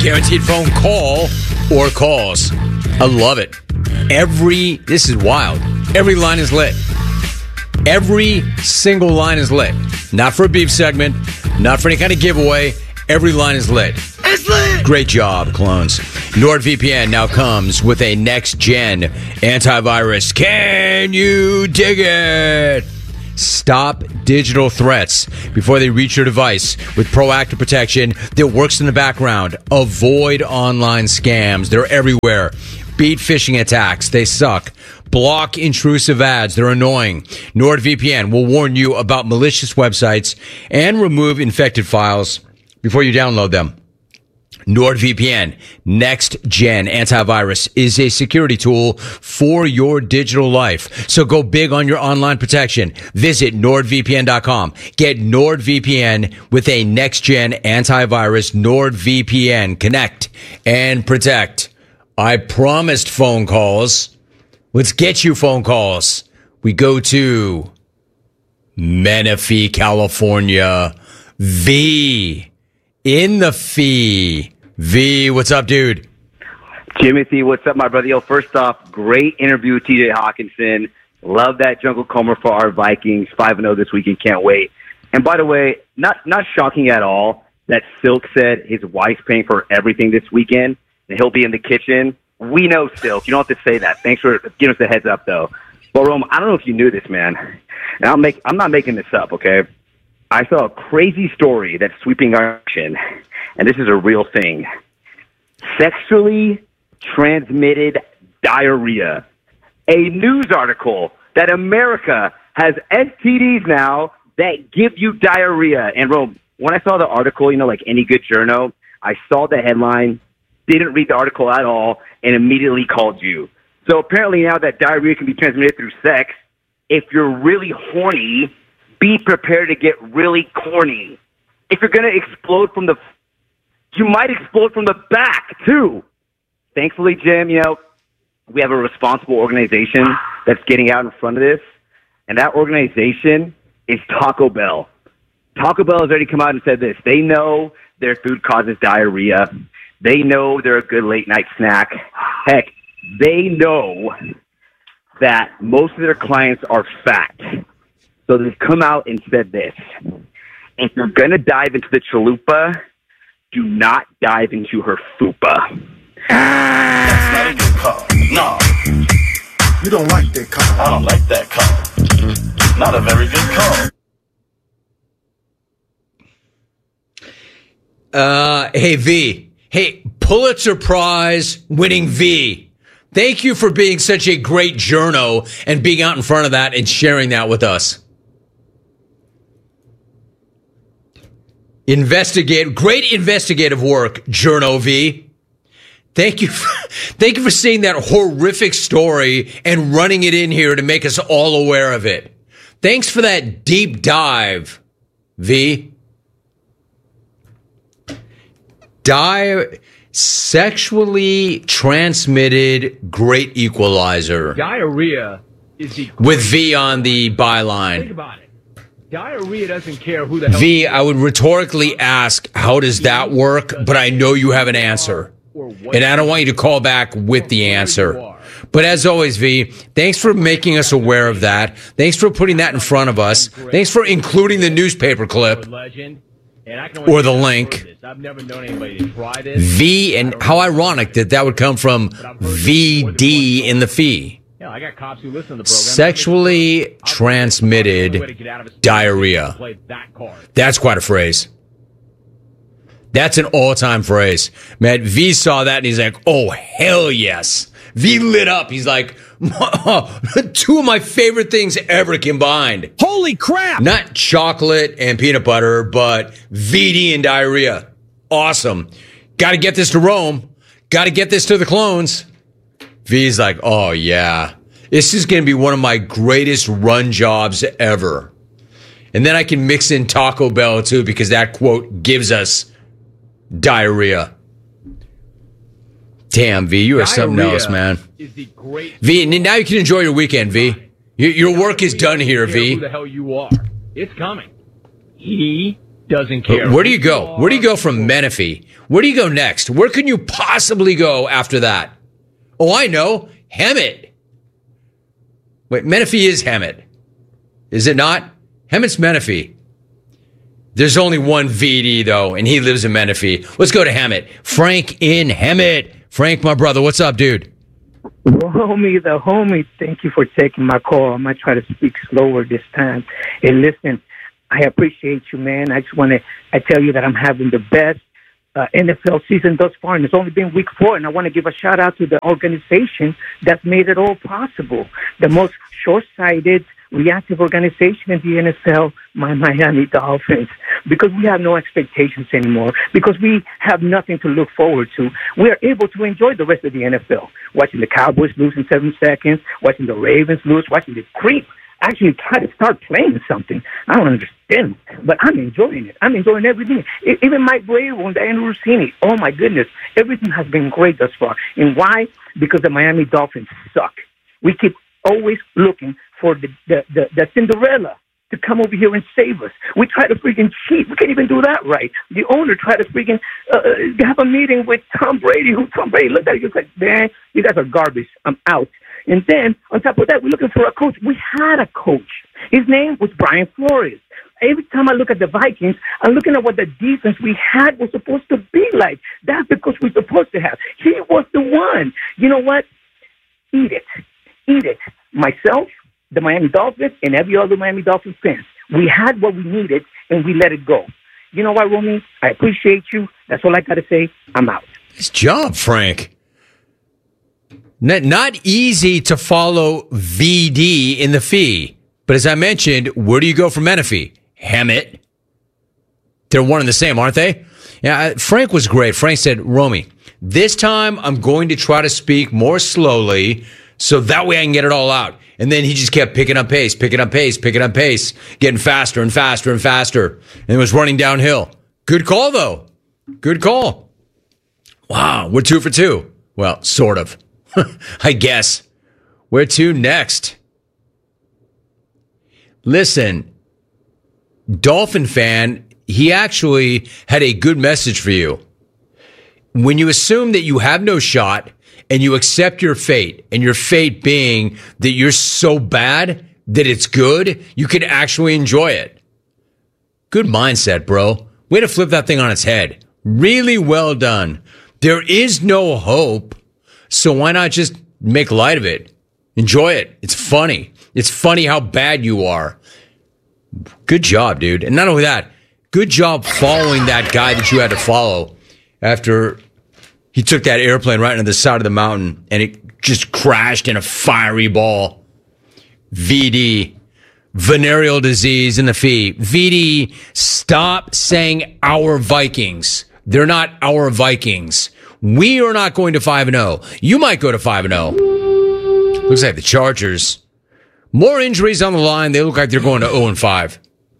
guaranteed phone call or calls. I love it. This is wild. Every line is lit. Every single line is lit. Not for a beef segment, not for any kind of giveaway. Every line is lit. It's lit! Great job, clones. NordVPN now comes with a next-gen antivirus. Can you dig it? Stop digital threats before they reach your device with proactive protection that works in the background. Avoid online scams. They're everywhere. Beat phishing attacks. They suck. Block intrusive ads. They're annoying. NordVPN will warn you about malicious websites and remove infected files before you download them. NordVPN Next Gen Antivirus is a security tool for your digital life. So go big on your online protection. Visit NordVPN.com. Get NordVPN with a Next Gen Antivirus. NordVPN. Connect and protect. I promised phone calls. Let's get you phone calls. We go to Menifee, California. V in the fee. V, what's up, dude? Timothy, what's up, my brother? Yo, first off, great interview with TJ Hawkinson. Love that Jungle Comer for our Vikings. 5-0 this weekend. Can't wait. And by the way, not shocking at all that Silk said his wife's paying for everything this weekend and he'll be in the kitchen. We know, Silk. You don't have to say that. Thanks for giving us the heads up, though. But, Rome, I don't know if you knew this, man. And I'm not making this up, okay? I saw a crazy story that's sweeping our nation, and this is a real thing. Sexually transmitted diarrhea. A news article that America has STDs now that give you diarrhea. And, Rome, when I saw the article, like any good journo, I saw the headline, didn't read the article at all, and immediately called you. So apparently now that diarrhea can be transmitted through sex, if you're really horny, be prepared to get really corny. If you're going to explode you might explode from the back, too. Thankfully, Jim, we have a responsible organization that's getting out in front of this, and that organization is Taco Bell. Taco Bell has already come out and said this. They know their food causes diarrhea. They know they're a good late-night snack. Heck, they know that most of their clients are fat. So they've come out and said this. If you're going to dive into the chalupa, do not dive into her fupa. That's not a good call. No. You don't like that call. I don't like that call. Not a very good call. Hey, V. Hey, Pulitzer Prize winning V. Thank you for being such a great journo and being out in front of that and sharing that with us. Great investigative work, Journo V. Thank you for seeing that horrific story and running it in here to make us all aware of it. Thanks for that deep dive, V. Sexually transmitted great equalizer. Diarrhea is with V on the byline. Think about it. Diarrhea doesn't care who the hell. V, I would rhetorically ask, how does that work? But I know you have an answer. And I don't want you to call back with the answer. But as always, V, thanks for making us aware of that. Thanks for putting that in front of us. Thanks for including the newspaper clip or the link. I've never known anybody to try this. V, and how ironic that would come from VD in the fee. Yeah, I got cops who listen to the program. Sexually transmitted diarrhea. That's quite a phrase. That's an all-time phrase. Man, V saw that and he's like, oh, hell yes. V lit up. He's like, two of my favorite things ever combined. Holy crap! Not chocolate and peanut butter, but VD and diarrhea. Awesome. Got to get this to Rome. Got to get this to the clones. V's like, oh, yeah. This is going to be one of my greatest run jobs ever. And then I can mix in Taco Bell, too, because that quote gives us diarrhea. Damn, V, you are something else, man. V, now you can enjoy your weekend, V. Your work is done here, V. Who the hell you are. It's coming. He doesn't care. Where do you go? Where do you go from Menifee? Where do you go next? Where can you possibly go after that? Oh, I know. Hemet. Wait, Menifee is Hemet. Is it not? Hemet's Menifee. There's only one VD, though, and he lives in Menifee. Let's go to Hemet. Frank in Hemet. Frank, my brother, what's up, dude? Homie, the homie, thank you for taking my call. I might try to speak slower this time. Hey, listen, I appreciate you, man. I just want to tell you that I'm having the best NFL season thus far, and it's only been week 4, and I want to give a shout-out to the organization that's made it all possible. The most short-sighted, reactive organization in the NFL, my Miami Dolphins, because we have no expectations anymore, because we have nothing to look forward to. We are able to enjoy the rest of the NFL, watching the Cowboys lose in 7 seconds, watching the Ravens lose, watching the creep actually try to start playing something. I don't understand, but I'm enjoying it. I'm enjoying everything. Even Mike Vrabel and Andrew Rossini. Oh, my goodness. Everything has been great thus far. And why? Because the Miami Dolphins suck. We keep always looking for the Cinderella to come over here and save us. We try to freaking cheat. We can't even do that right. The owner tried to freaking have a meeting with Tom Brady. Tom Brady looked at it, he was like, man, you guys are garbage. I'm out. And then, on top of that, we're looking for a coach. We had a coach. His name was Brian Flores. Every time I look at the Vikings, I'm looking at what the defense we had was supposed to be like. That's the coach we're supposed to have. He was the one. You know what? Eat it. Eat it. Myself, the Miami Dolphins, and every other Miami Dolphins fan. We had what we needed, and we let it go. You know what, Romy? I appreciate you. That's all I got to say. I'm out. Nice job, Frank. Not easy to follow VD in the fee. But as I mentioned, where do you go from Menifee? Hemet. They're one and the same, aren't they? Yeah, Frank was great. Frank said, Romy, this time I'm going to try to speak more slowly so that way I can get it all out. And then he just kept picking up pace, getting faster and faster and faster. And it was running downhill. Good call, though. Good call. Wow, we're 2 for 2. Well, sort of. I guess. Where to next? Listen, Dolphin fan, he actually had a good message for you. When you assume that you have no shot and you accept your fate, and your fate being that you're so bad that it's good, you can actually enjoy it. Good mindset, bro. Way to flip that thing on its head. Really well done. There is no hope. So why not just make light of it? Enjoy it. It's funny. It's funny how bad you are. Good job, dude. And not only that, good job following that guy that you had to follow after he took that airplane right into the side of the mountain and it just crashed in a fiery ball. VD, venereal disease in the fee. VD, stop saying our Vikings. They're not our Vikings. We are not going to 5-0. You might go to 5-0. Looks like the Chargers. More injuries on the line. They look like they're going to 0-5.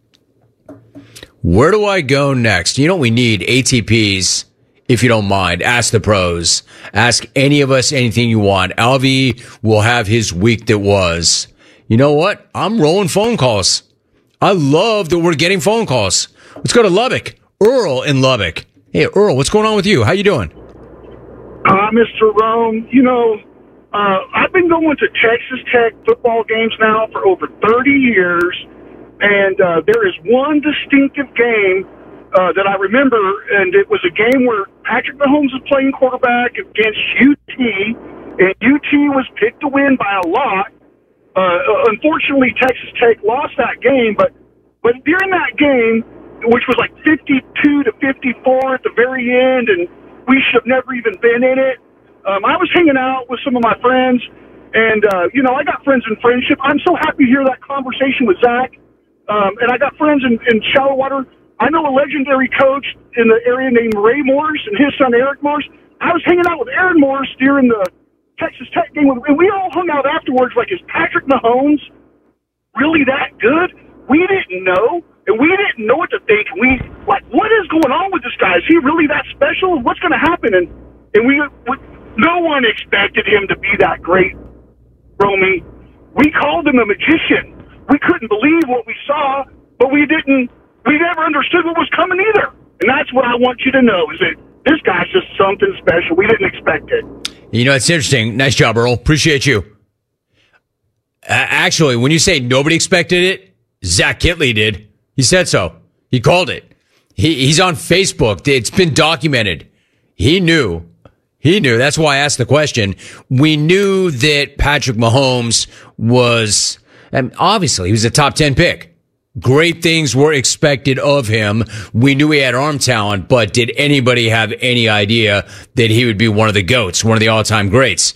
Where do I go next? You know what we need? ATPs, if you don't mind. Ask the pros. Ask any of us anything you want. Alvy will have his week that was. You know what? I'm rolling phone calls. I love that we're getting phone calls. Let's go to Lubbock. Earl in Lubbock. Hey, Earl, what's going on with you? How you doing? Mr. Rome, I've been going to Texas Tech football games now for over 30 years, and there is one distinctive game that I remember, and it was a game where Patrick Mahomes was playing quarterback against UT, and UT was picked to win by a lot. Unfortunately, Texas Tech lost that game, but during that game, which was like 52-54 at the very end, and we should have never even been in it. I was hanging out with some of my friends, and, I got friends in friendship. I'm so happy to hear that conversation with Zach. And I got friends in shallow water. I know a legendary coach in the area named Ray Morris and his son Eric Morris. I was hanging out with Aaron Morris during the Texas Tech game, and we all hung out afterwards like, is Patrick Mahomes really that good? We didn't know. And we didn't know what to think. What is going on with this guy? Is he really that special? What's going to happen? And no one expected him to be that great, Romy. We called him a magician. We couldn't believe what we saw, but we didn't we never understood what was coming either. And that's what I want you to know, is that this guy's just something special. We didn't expect it. You know, it's interesting. Nice job, Earl. Appreciate you. Actually, when you say nobody expected it, Zach Kitley did. He said so. He called it. He's on Facebook. It's been documented. He knew. That's why I asked the question. We knew that Patrick Mahomes was, obviously, he was a top 10 pick. Great things were expected of him. We knew he had arm talent, but did anybody have any idea that he would be one of the GOATs, one of the all-time greats?